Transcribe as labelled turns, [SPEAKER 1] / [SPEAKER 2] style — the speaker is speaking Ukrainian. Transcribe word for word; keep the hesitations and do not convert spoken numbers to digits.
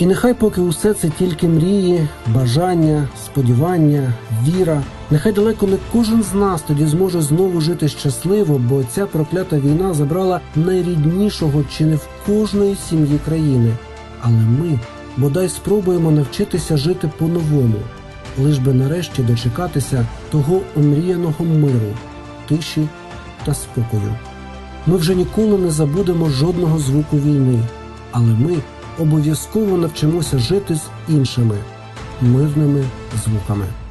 [SPEAKER 1] І нехай поки усе це тільки мрії, бажання, сподівання, віра, нехай далеко не кожен з нас тоді зможе знову жити щасливо, бо ця проклята війна забрала найріднішого чи не в кожної сім'ї країни. Але ми, бодай спробуємо навчитися жити по-новому, лиш би нарешті дочекатися того омріяного миру, тиші та спокою. Ми вже ніколи не забудемо жодного звуку війни, але ми обов'язково навчимося жити з іншими мирними звуками.